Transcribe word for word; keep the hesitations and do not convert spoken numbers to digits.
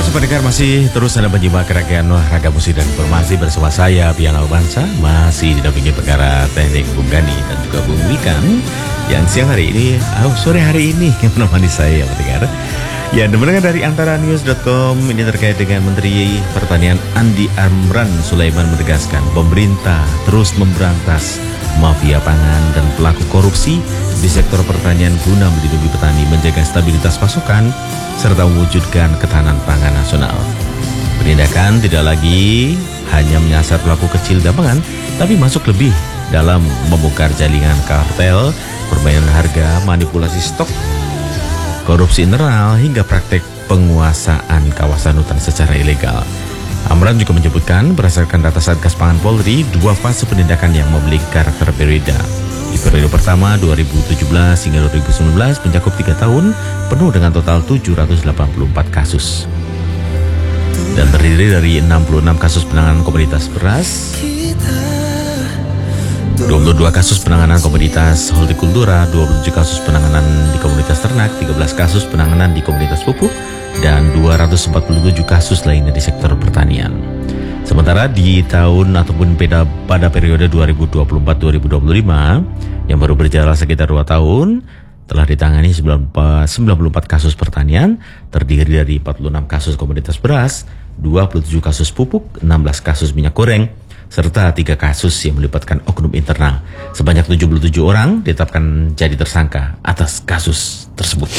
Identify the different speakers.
Speaker 1: kasih pendengar, masih terus Anda menyimak rangkaian olahraga musik dan informasi bersama saya Piana Albansa, masih didampingi perkara teknik Bung Gani dan juga Bung Wikan yang siang hari ini, oh sore hari ini yang menemani saya pendengar. Ya, mendengar dari antara news dot com ini terkait dengan Menteri Pertanian Andi Amran Sulaiman menegaskan pemerintah terus memberantas mafia pangan dan pelaku korupsi di sektor pertanian guna melindungi petani, menjaga stabilitas pasokan serta mewujudkan ketahanan pangan nasional. Penindakan tidak lagi hanya menyasar pelaku kecil dan pangan, tapi masuk lebih dalam membongkar jaringan kartel, permainan harga, manipulasi stok, korupsi internal hingga praktek penguasaan kawasan hutan secara ilegal. Amran juga menyebutkan berdasarkan data Satgas Pangan Polri, dua fase penindakan yang memiliki karakter berbeda. Di periode pertama dua ribu tujuh belas hingga dua ribu sembilan belas mencakup tiga tahun penuh dengan total tujuh ratus delapan puluh empat kasus. Dan terdiri dari enam puluh enam kasus penanganan komoditas beras, dua puluh dua kasus penanganan komoditas hortikultura, dua puluh tujuh kasus penanganan di komoditas ternak, tiga belas kasus penanganan di komoditas pupuk, dan dua ratus empat puluh tujuh kasus lainnya di sektor pertanian. Sementara di tahun ataupun pada, pada periode dua ribu dua puluh empat sampai dua ribu dua puluh lima yang baru berjalan sekitar dua tahun, telah ditangani sembilan puluh empat kasus pertanian, terdiri dari empat puluh enam kasus komoditas beras, dua puluh tujuh kasus pupuk, enam belas kasus minyak goreng, serta tiga kasus yang melibatkan oknum internal. Sebanyak tujuh puluh tujuh orang ditetapkan jadi tersangka atas kasus tersebut.